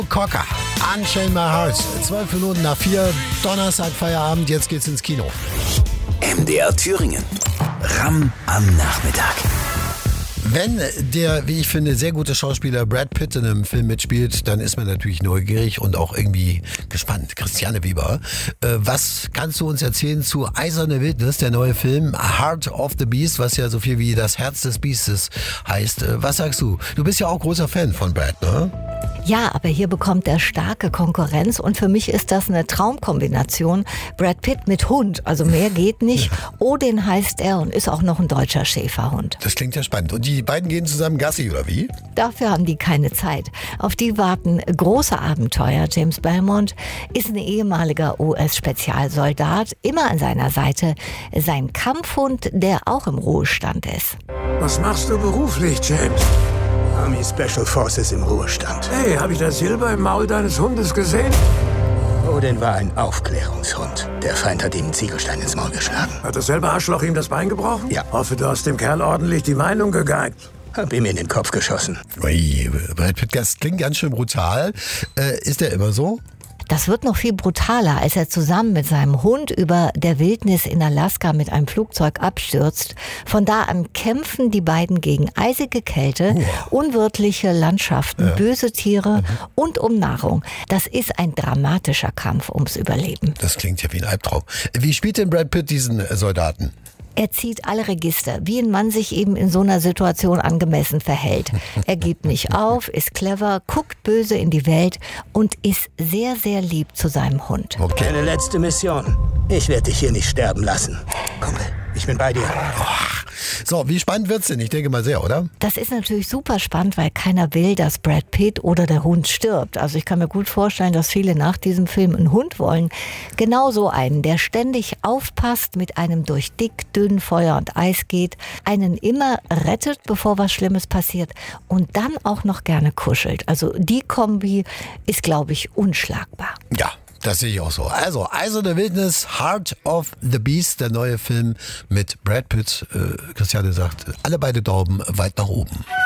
Cocker, Unchain My Heart. 12 Minuten nach 4, Donnerstag, Feierabend, jetzt geht's ins Kino. MDR Thüringen. Ram am Nachmittag. Wenn der, wie ich finde, sehr gute Schauspieler Brad Pitt in einem Film mitspielt, dann ist man natürlich neugierig und auch irgendwie gespannt. Christiane Weber, was kannst du uns erzählen zu Eiserne Wildnis, der neue Film Heart of the Beast, was ja so viel wie das Herz des Biestes heißt. Was sagst du? Du bist ja auch großer Fan von Brad, ne? Ja, aber hier bekommt er starke Konkurrenz und für mich ist das eine Traumkombination. Brad Pitt mit Hund, also mehr geht nicht. Odin heißt er und ist auch noch ein deutscher Schäferhund. Das klingt ja spannend. Und die beiden gehen zusammen Gassi, oder wie? Dafür haben die keine Zeit. Auf die warten große Abenteuer. James Belmont ist ein ehemaliger US-Spezialsoldat, immer an seiner Seite sein Kampfhund, der auch im Ruhestand ist. Was machst du beruflich, James? Army Special Forces im Ruhestand. Hey, habe ich das Silber im Maul deines Hundes gesehen? Odin war ein Aufklärungshund. Der Feind hat ihm einen Ziegelstein ins Maul geschlagen. Hat dasselbe Arschloch ihm das Bein gebrochen? Ja. Hoffe, du hast dem Kerl ordentlich die Meinung gegeigt. Hab ihm in den Kopf geschossen. Ui, Brad Pitt, das klingt ganz schön brutal. Ist der immer so? Das wird noch viel brutaler, als er zusammen mit seinem Hund über der Wildnis in Alaska mit einem Flugzeug abstürzt. Von da an kämpfen die beiden gegen eisige Kälte, unwirtliche Landschaften, böse Tiere und um Nahrung. Das ist ein dramatischer Kampf ums Überleben. Das klingt ja wie ein Albtraum. Wie spielt denn Brad Pitt diesen Soldaten? Er zieht alle Register, wie ein Mann sich eben in so einer Situation angemessen verhält. Er gibt nicht auf, ist clever, guckt böse in die Welt und ist sehr, sehr lieb zu seinem Hund. Okay. Deine letzte Mission. Ich werde dich hier nicht sterben lassen. Kumpel, ich bin bei dir. So, wie spannend wird's denn? Ich denke mal sehr, oder? Das ist natürlich super spannend, weil keiner will, dass Brad Pitt oder der Hund stirbt. Also ich kann mir gut vorstellen, dass viele nach diesem Film einen Hund wollen. Genauso einen, der ständig aufpasst, mit einem durch dick, dünn Feuer und Eis geht, einen immer rettet, bevor was Schlimmes passiert und dann auch noch gerne kuschelt. Also die Kombi ist, glaube ich, unschlagbar. Ja. Das sehe ich auch so. Also, Eiserne Wildnis, Heart of the Beast, der neue Film mit Brad Pitt. Christiane sagt, alle beide Daumen weit nach oben.